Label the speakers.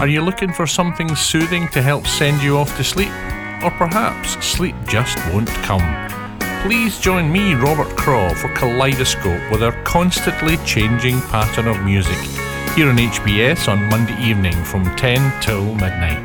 Speaker 1: Are you looking for something soothing to help send you off to sleep? Or perhaps sleep just won't come? Please join me, Robert Craw, for Kaleidoscope with our constantly changing pattern of music here on HBS on Monday evening from 10 till midnight.